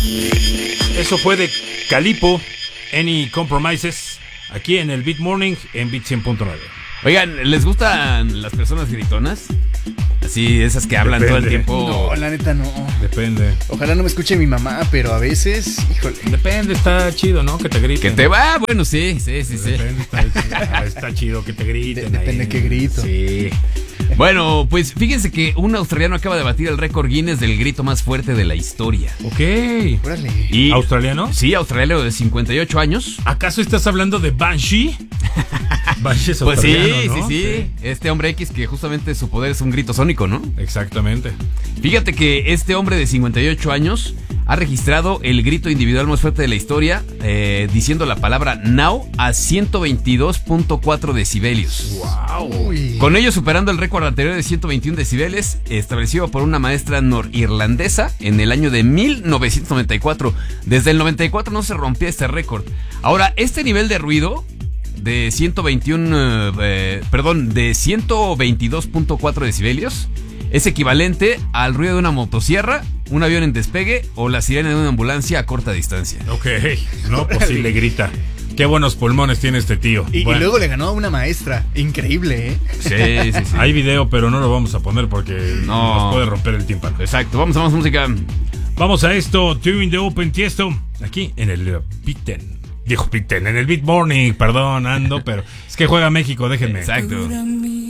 Eso fue de Calipo, Any Compromises, aquí en el Beat Morning en Beat 100.9. Oigan, ¿les gustan las personas gritonas? Así, esas que hablan todo el tiempo. No, la neta no. Depende. Ojalá no me escuche mi mamá, pero a veces, híjole. Depende, está chido, ¿no? Que te griten. Que te va, bueno, sí. Depende, está chido que te griten. Depende qué grito. Sí. Bueno, pues fíjense que un australiano acaba de batir el récord Guinness del grito más fuerte de la historia. Ok. Órale. Y, ¿australiano? Sí, australiano de 58 años. ¿Acaso estás hablando de Banshee? Banshee es Pues australiano, ¿no? sí. Este hombre X que justamente su poder es un grito sónico, ¿no? Exactamente. Fíjate que este hombre de 58 años ha registrado el grito individual más fuerte de la historia, diciendo la palabra now a 122.4 decibelios. Wow. Uy. Con ello superando el récord anterior de 121 decibeles establecido por una maestra norirlandesa en el año de 1994. Desde el 94 no se rompía este récord. Ahora, este nivel de ruido de 122.4 decibelios es equivalente al ruido de una motosierra, un avión en despegue o la sirena de una ambulancia a corta distancia. Ok. No, pues sí le grita. Qué buenos pulmones tiene este tío. Y Bueno, luego le ganó a una maestra. Increíble, ¿eh? Sí. hay video, pero no lo vamos a poner porque No. nos puede romper el tímpano. Exacto, vamos a más música. Vamos a esto, During the Open Tiesto, aquí en el Beat 10. Dijo Beat 10, en el Beat Morning, perdón, ando, pero es que juega México, déjenme. Exacto.